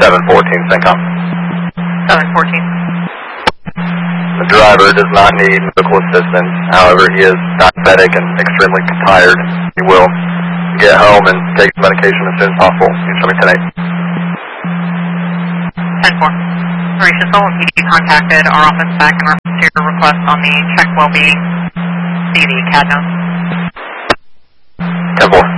714, CENTCOM. 714. The driver does not need medical assistance. However, he is diabetic and extremely tired. He will get home and take his medication as soon as possible. He's coming tonight. 10-4. Operation Soul, you contacted our office back in reference to your request on the check well-being. See the CAD notes. 10-4.